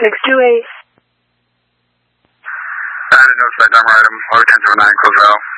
628. I didn't know that item, low 1009, close out.